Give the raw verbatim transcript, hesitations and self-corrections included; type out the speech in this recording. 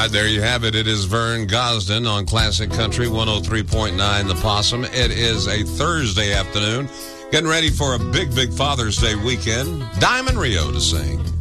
right, there you have it. It is Vern Gosden on Classic Country one oh three point nine The Possum. It is a Thursday afternoon. Getting ready for a big, big Father's Day weekend. Diamond Rio to sing.